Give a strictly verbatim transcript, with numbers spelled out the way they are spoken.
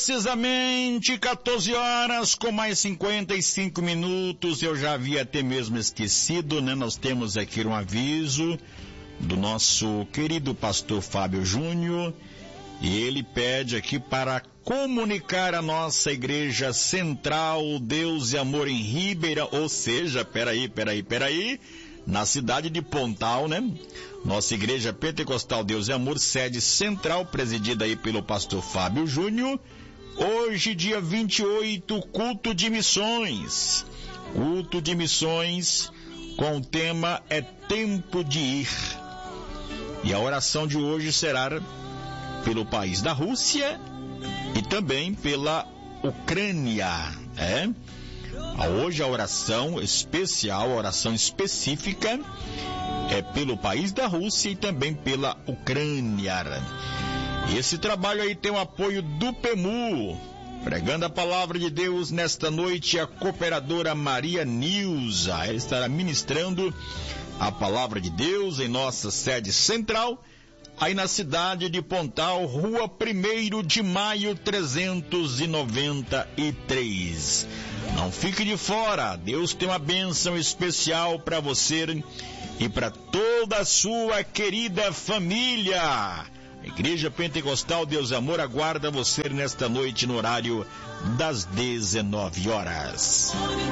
Precisamente quatorze horas com mais cinquenta e cinco minutos, eu já havia até mesmo esquecido, né? Nós temos aqui um aviso do nosso querido pastor Fábio Júnior, e ele pede aqui para comunicar a nossa igreja central Deus e Amor em Ribeira, ou seja, peraí, peraí, peraí, na cidade de Pontal, né? Nossa igreja pentecostal Deus e Amor, sede central, presidida aí pelo pastor Fábio Júnior. Hoje, dia vinte e oito, culto de missões. Culto de missões com o tema é tempo de ir. E a oração de hoje será pelo país da Rússia e também pela Ucrânia, é? Hoje a oração especial, a oração específica é pelo país da Rússia e também pela Ucrânia. E esse trabalho aí tem o apoio do P E M U, pregando a palavra de Deus nesta noite a cooperadora Maria Nilza. Ela estará ministrando a palavra de Deus em nossa sede central, aí na cidade de Pontal, rua primeiro de maio, trezentos e noventa e três. Não fique de fora, Deus tem uma bênção especial para você e para toda a sua querida família. A Igreja Pentecostal Deus e Amor aguarda você nesta noite no horário das dezenove horas.